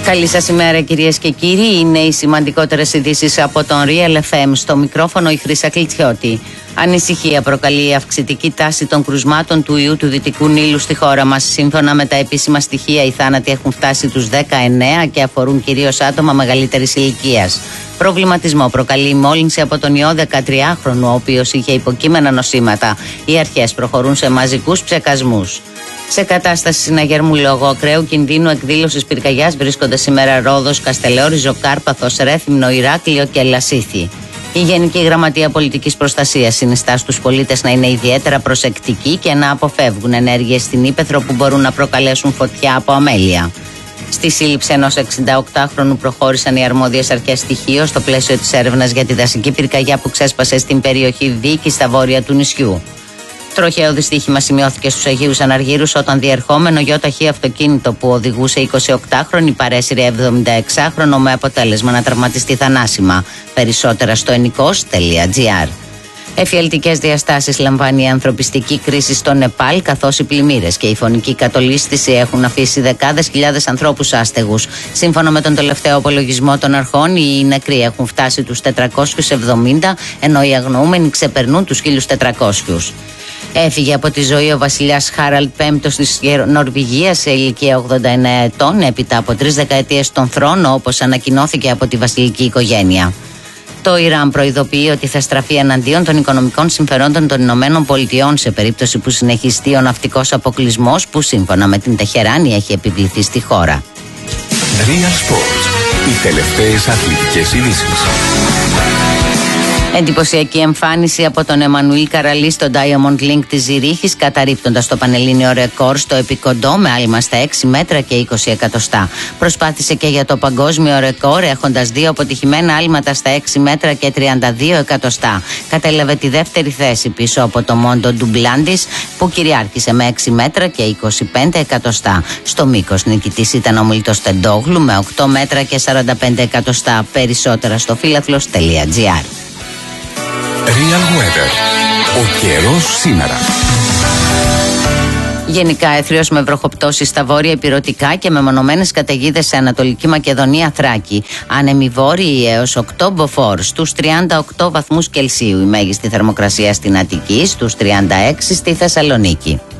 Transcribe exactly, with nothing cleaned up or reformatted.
Καλή σας ημέρα, κυρίες και κύριοι. Είναι οι σημαντικότερες ειδήσεις από τον Real εφ εμ. Στο μικρόφωνο η Χρύσα Κλιτσιώτη. Ανησυχία προκαλεί η αυξητική τάση των κρουσμάτων του ιού του Δυτικού Νείλου στη χώρα μας. Σύμφωνα με τα επίσημα στοιχεία, οι θάνατοι έχουν φτάσει τους δεκαεννέα και αφορούν κυρίως άτομα μεγαλύτερης ηλικίας. Προβληματισμό προκαλεί η μόλυνση από τον ιό δεκατριάχρονου, ο οποίος είχε υποκείμενα νοσήματα. Οι αρχές προχωρούν σε μαζικούς ψεκασμούς. Σε κατάσταση συναγερμού λόγω ακραίου κινδύνου εκδήλωσης πυρκαγιάς βρίσκονται σήμερα Ρόδος, Καστελόριζο, Κάρπαθος, Ρέθυμνο, Ηράκλειο και Λασίθι. Η Γενική Γραμματεία Πολιτικής Προστασίας συνιστά στους πολίτες να είναι ιδιαίτερα προσεκτικοί και να αποφεύγουν ενέργειες στην ύπαιθρο που μπορούν να προκαλέσουν φωτιά από αμέλεια. Στη σύλληψη ενός εξηνταοκτάχρονου προχώρησαν οι αρμόδιες αρχές στοιχείο στο πλαίσιο της έρευνας για τη δασική πυρκαγιά που ξέσπασε στην περιοχή Βίκη στα βόρεια του νησιού. Τροχαίο δυστύχημα σημειώθηκε στους Αγίους Αναργύρους όταν διερχόμενο γιοταχή αυτοκίνητο που οδηγούσε εικοσιοκτάχρονη παρέσυρε εβδομηνταεξάχρονο με αποτέλεσμα να τραυματιστεί θανάσιμα. Περισσότερα στο ενικός τελεία τζι άρ. Εφιαλτικές διαστάσεις λαμβάνει η ανθρωπιστική κρίση στο Νεπάλ, καθώς οι πλημμύρες και η φωνική κατολίσθηση έχουν αφήσει δεκάδες χιλιάδες ανθρώπους άστεγους. Σύμφωνα με τον τελευταίο απολογισμό των αρχών, οι νεκροί έχουν φτάσει τους τετρακόσιους εβδομήντα, ενώ οι αγνοούμενοι ξεπερνούν τους χίλιους τετρακόσιους. Έφυγε από τη ζωή ο βασιλιάς Χάραλντ πέμπτος της Νορβηγίας σε ηλικία ογδόντα εννέα ετών, έπειτα από τρεις δεκαετίες στον θρόνο, όπως ανακοινώθηκε από τη βασιλική οικογένεια. Το Ιράν προειδοποιεί ότι θα στραφεί εναντίον των οικονομικών συμφερόντων των Ηνωμένων Πολιτειών σε περίπτωση που συνεχιστεί ο ναυτικός αποκλεισμός που σύμφωνα με την Τεχεράνη έχει επιβληθεί στη χώρα. Real Sports. Οι τελευταίες αθλητικές ειδήσεις. Εντυπωσιακή εμφάνιση από τον Εμμανουήλ Καραλή στο Diamond Link της Ζηρίχης, καταρρίπτοντας το πανελλήνιο ρεκόρ στο επικοντό με άλμα στα έξι μέτρα και είκοσι εκατοστά. Προσπάθησε και για το παγκόσμιο ρεκόρ έχοντας δύο αποτυχημένα άλματα στα έξι μέτρα και τριάντα δύο εκατοστά. Κατέλαβε τη δεύτερη θέση πίσω από το Μόντο Ντουμπλάντις που κυριάρχησε με έξι μέτρα και είκοσι πέντε εκατοστά. Στο μήκος νικητής ήταν ο Μίλτος Τεντόγλου με οκτώ μέτρα και σαράντα πέντε εκατοστά. Περισσότερα στο φύλαθλος τελεία τζι άρ. Real Weather. Ο καιρός σήμερα. Γενικά έθριος με βροχοπτώσεις στα βόρεια Ηπειρωτικά και με μονομένες καταιγίδες σε Ανατολική Μακεδονία, Θράκη. Άνεμοι βόρειοι έως οκτώ μποφόρ στους τριάντα οκτώ βαθμούς Κελσίου. Η μέγιστη θερμοκρασία στην Αττική στους τριάντα έξι στη Θεσσαλονίκη.